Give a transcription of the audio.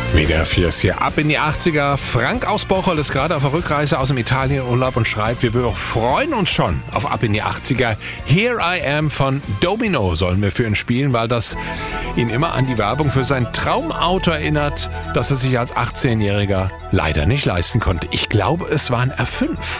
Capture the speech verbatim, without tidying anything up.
Wieder Fiers hier. Ab in die achtziger. Frank aus Bocholt ist gerade auf der Rückreise aus dem Italienurlaub und schreibt, wir freuen uns schon auf Ab in die achtziger. Here I Am von Domino sollen wir für ihn spielen, weil das ihn immer an die Werbung für sein Traumauto erinnert, das er sich als achtzehnjähriger leider nicht leisten konnte. Ich glaube, es war ein R fünf.